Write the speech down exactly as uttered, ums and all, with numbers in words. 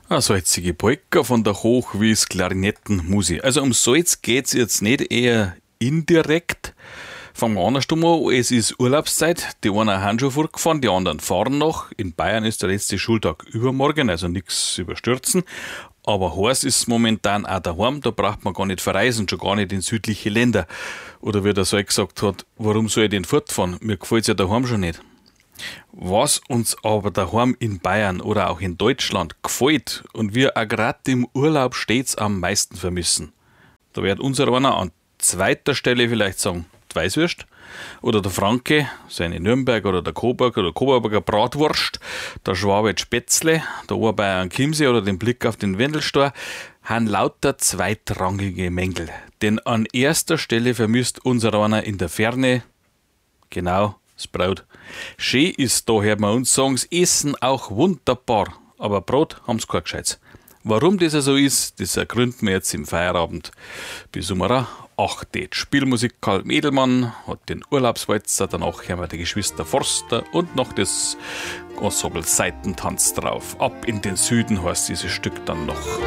Eine salzige Polka von der Hochwies Klarinettenmusik. Also um Salz geht's jetzt nicht, eher indirekt. Fangen wir andersrum an. Es ist Urlaubszeit. Die einen haben schon fortgefahren, die anderen fahren noch. In Bayern ist der letzte Schultag übermorgen, also nichts überstürzen. Aber heiß ist es momentan auch daheim, da braucht man gar nicht verreisen, schon gar nicht in südliche Länder. Oder wie der Saal gesagt hat, warum soll ich denn fortfahren? Mir gefällt's ja daheim schon nicht. Was uns aber daheim in Bayern oder auch in Deutschland gefällt und wir auch gerade im Urlaub stets am meisten vermissen, da wird unser einer an zweiter Stelle vielleicht sagen, die Weißwürst oder der Franke, seine Nürnberg oder der Coburg oder Coburger Bratwurst, der Schwabe Spätzle, der Oberbayern am Chiemsee oder den Blick auf den Wendelstor, haben lauter zweitrangige Mängel. Denn an erster Stelle vermisst unser einer in der Ferne, genau, das Brot. Schön ist da, hört man uns sagen, das Essen auch wunderbar, aber Brot haben sie kein Gescheites. Warum das so ist, das ergründen wir jetzt im Feierabend. Bis um acht Uhr. Spielmusik Karl Edelmann hat den Urlaubswalzer, danach hören wir die Geschwister Forster und noch das Ensemble Seitentanz drauf. Ab in den Süden heißt dieses Stück dann noch.